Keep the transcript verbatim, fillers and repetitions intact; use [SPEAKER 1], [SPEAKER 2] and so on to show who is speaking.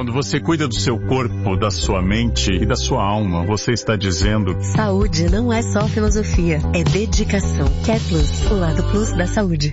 [SPEAKER 1] Quando você cuida do seu corpo, da sua mente e da sua alma, você está dizendo:
[SPEAKER 2] saúde não é só filosofia, é dedicação. Care Plus, o lado plus da saúde.